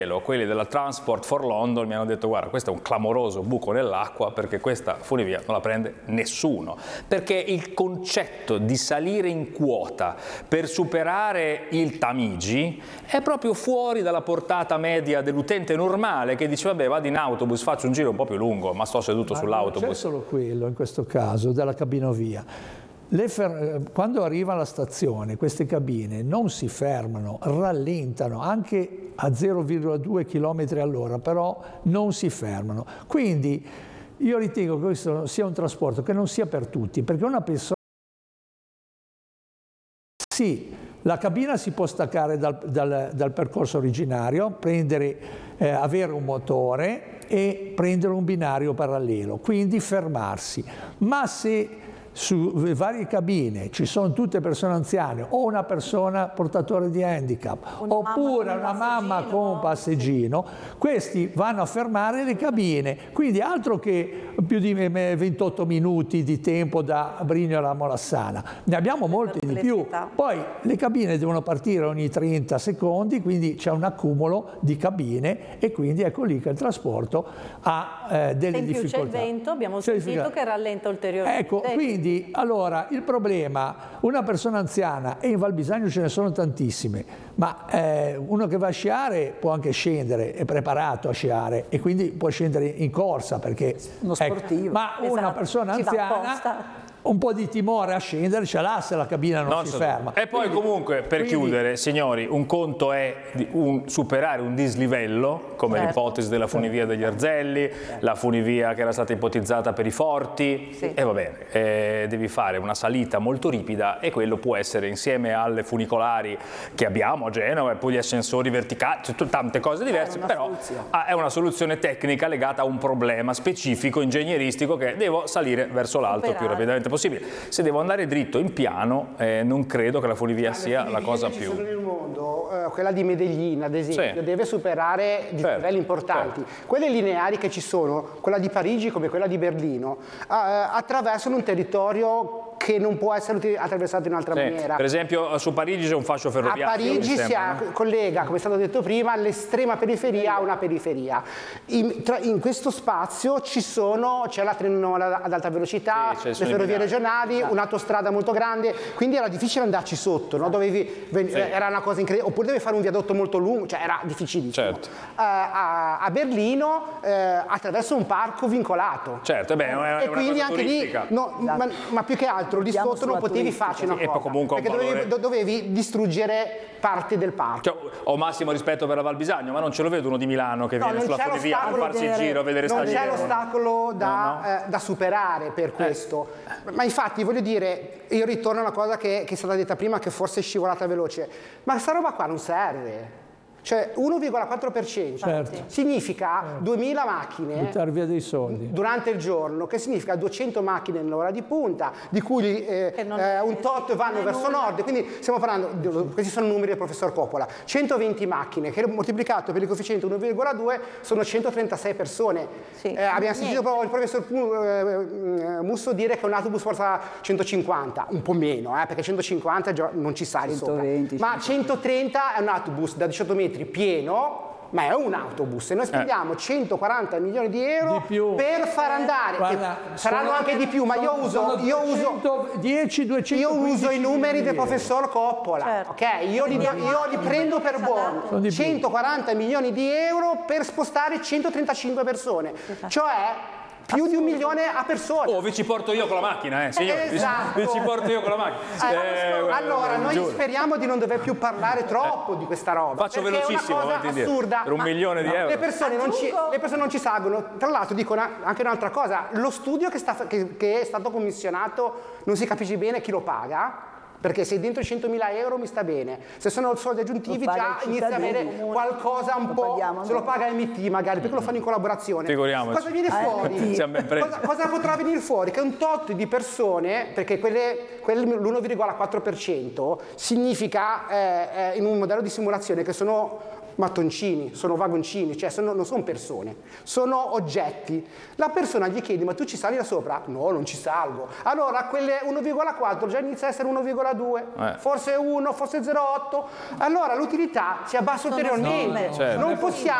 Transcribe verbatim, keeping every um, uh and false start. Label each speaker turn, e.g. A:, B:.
A: Quelli della Transport for London mi hanno detto: guarda, questo è un clamoroso buco nell'acqua, perché questa funivia non la prende nessuno, perché il concetto di salire in quota per superare il Tamigi è proprio fuori dalla portata media dell'utente normale, che dice: vabbè, vado in autobus, faccio un giro un po' più lungo, ma sto seduto sull'autobus.
B: Non c'è solo quello in questo caso della cabinovia. Le quando arriva alla stazione, queste cabine non si fermano, rallentano anche a zero virgola due chilometri all'ora, però non si fermano. Quindi io ritengo che questo sia un trasporto che non sia per tutti, perché una persona... Sì, la cabina si può staccare dal, dal, dal percorso originario, prendere, eh, avere un motore e prendere un binario parallelo, quindi fermarsi. Ma se su varie cabine ci sono tutte persone anziane o una persona portatore di handicap una oppure mamma una mamma con un passeggino, questi vanno a fermare le cabine, quindi altro che più di ventotto minuti di tempo da Brignola a Molassana, ne abbiamo molti di più. Poi le cabine devono partire ogni trenta secondi, quindi c'è un accumulo di cabine e quindi ecco lì che il trasporto ha eh, delle in più difficoltà.
C: C'è il vento, abbiamo sentito che rallenta ulteriormente.
B: Ecco, quindi Quindi, allora, il problema, una persona anziana, e in Val Bisagno ce ne sono tantissime, ma eh, uno che va a sciare può anche scendere, è preparato a sciare e quindi può scendere in corsa, perché
D: uno sportivo.
B: Ecco, ma una
C: esatto.
B: persona anziana un po' di timore a scendere ce l'ha se la cabina non, non si so. ferma.
A: E poi quindi, comunque, per quindi, chiudere, signori, un conto è di un, superare un dislivello, come certo. l'ipotesi della funivia degli Arzelli, certo. la funivia che era stata ipotizzata per i Forti, sì. e va bene, eh, devi fare una salita molto ripida e quello può essere, insieme alle funicolari che abbiamo a Genova e poi gli ascensori verticali, cioè, tante cose diverse, è però ah, è una soluzione tecnica legata a un problema specifico, ingegneristico, che devo salire verso l'alto più rapidamente possibile. Se devo andare dritto in piano, eh, non credo che la funivia sia la cosa più...
E: Sono nel mondo, eh, quella di Medellin ad esempio, sì. deve superare di
A: certo,
E: livelli importanti.
A: Certo.
E: Quelle lineari che ci sono, quella di Parigi come quella di Berlino, eh, attraversano un territorio che non può essere attraversato in altra sì. maniera.
A: Per esempio su Parigi c'è un fascio ferroviario.
E: A Parigi si
A: sembra,
E: no? collega, come è stato detto prima, l'estrema periferia a una periferia. In, tra, in questo spazio ci sono, c'è la trenola ad alta velocità, sì, le ferrovie regionali, esatto. un'autostrada molto grande, quindi era difficile andarci sotto, no? Dovevi, sì. era una cosa incredibile, oppure dovevi fare un viadotto molto lungo, cioè era difficilissimo.
A: Certo.
E: Uh, a, a Berlino uh, attraverso un parco vincolato.
A: Certo, beh, è
E: e
A: una
E: quindi
A: cosa
E: anche
A: turistica.
E: lì, no, ma, ma più che altro lì sotto non potevi farci una
A: sì,
E: cosa,
A: comunque
E: perché dovevi, do, dovevi distruggere parte del parco.
A: Cioè, ho massimo rispetto per la Val Bisagno, ma non ce lo vedo uno di Milano che
E: no,
A: viene sulla funivia a farsi il giro a vedere
E: non
A: stagliere.
E: Non c'è l'ostacolo da,
A: no, no.
E: eh, da superare per questo. Eh. Ma infatti voglio dire, io ritorno a una cosa che, che è stata detta prima, che forse è scivolata veloce, ma questa roba qua non serve. Cioè uno virgola quattro per cento
B: certo.
E: significa
B: certo.
E: duemila macchine
B: buttare via dei soldi
E: durante il giorno, che significa duecento macchine nell'ora di punta, di cui eh, eh, un tot vanno verso nulla. nord, quindi stiamo parlando, questi sono numeri del professor Coppola, centoventi macchine che moltiplicato per il coefficiente uno virgola due sono centotrentasei persone. Sì. Eh, abbiamo sentito proprio il professor Musso dire che un autobus forza centocinquanta, un po' meno, eh, perché centocinquanta non ci sali centoventi, sopra, ma centotrenta è un autobus da diciotto metri pieno, ma è un autobus e noi spendiamo eh. centoquaranta milioni di euro di per far andare, Guarda, saranno sono, anche di più, ma io uso, io uso,
B: dieci, io
E: uso i numeri del professor Coppola, certo. ok? Io li, io li prendo per buono, centoquaranta milioni di euro per spostare centotrentacinque persone, cioè più di un milione a persona.
A: Oh, vi ci porto io con la macchina, eh, signore.
E: Esatto.
A: Vi ci porto io con la macchina.
E: Eh, eh, allora, noi
A: giuro.
E: speriamo di non dover più parlare troppo eh. di questa roba.
A: Faccio velocissimo,
E: è una cosa assurda.
A: Per un milione di
E: no,
A: euro.
E: Le persone, non ci, le persone non ci salgono. Tra l'altro dico una, anche un'altra cosa. Lo studio che, sta, che, che è stato commissionato non si capisce bene chi lo paga. Perché se dentro i centomila euro mi sta bene, se sono soldi aggiuntivi già inizia a avere qualcosa un po', paghiamo, se lo paga M T magari, perché lo fanno in collaborazione.
A: Figuriamoci.
E: Cosa viene fuori?
A: Eh,
E: cosa, cosa potrà venire fuori? Che un tot di persone, perché quelle, quelle l'uno virgola quattro per cento significa eh, eh, in un modello di simulazione che sono mattoncini, sono vagoncini, cioè sono, non sono persone, sono oggetti. La persona gli chiede: ma tu ci sali da sopra? No, non ci salgo. Allora quelle uno virgola quattro già inizia a essere uno virgola due, eh. forse uno, forse zero virgola otto. Allora l'utilità si abbassa ulteriormente.
A: No, certo.
E: Non possiamo